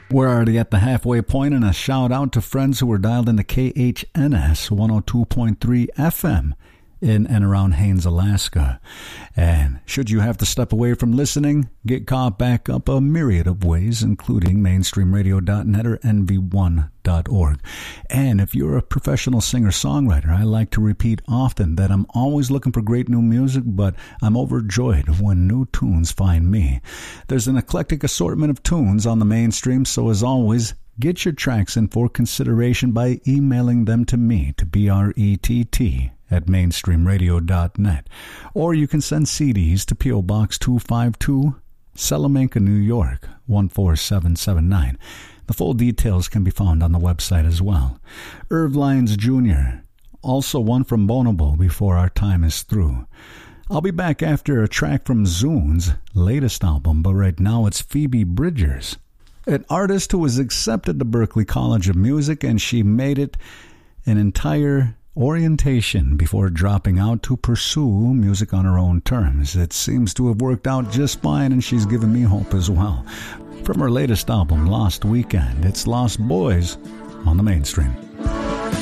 We're already at the halfway point, and a shout out to friends who were dialed into KHNS 102.3 FM in and around Haines, Alaska. And should you have to step away from listening, get caught back up a myriad of ways, including mainstreamradio.net or nv1.org. And if you're a professional singer-songwriter, I like to repeat often that I'm always looking for great new music, but I'm overjoyed when new tunes find me. There's an eclectic assortment of tunes on the mainstream, so as always, get your tracks in for consideration by emailing them to me, to brett@mainstreamradio.net. Or you can send CDs to P.O. Box 252, Salamanca, New York, 14779. The full details can be found on the website as well. Irv Lyons Jr., also one from Bonobo before our time is through. I'll be back after a track from Zune's latest album, but right now it's Phoebe Bridgers, an artist who was accepted to Berklee College of Music, and she made it an entire orientation before dropping out to pursue music on her own terms. It seems to have worked out just fine, and she's given me hope as well. From her latest album, Lost Weekend, it's Lost Boys on the Mainstream.